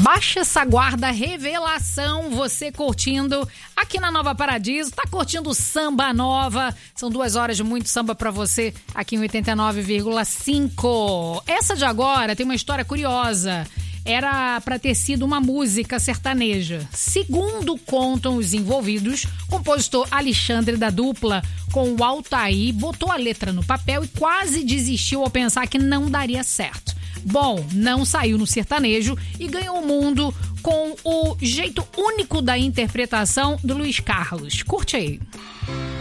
Baixa essa guarda, revelação, você curtindo aqui na Nova Paradiso, tá curtindo samba nova, são 2 horas de muito samba pra você aqui em 89,5. Essa de agora tem uma história curiosa, era pra ter sido uma música sertaneja. Segundo contam os envolvidos, o compositor Alexandre da dupla com o Altair botou a letra no papel e quase desistiu ao pensar que não daria certo. Bom, não saiu no sertanejo e ganhou o mundo com o jeito único da interpretação do Luiz Carlos. Curte aí.